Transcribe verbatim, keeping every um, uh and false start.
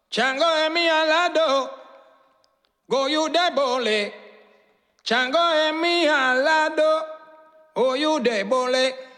Chango e mi alado, go you de bole. Chango e mi alado, oh you de bole.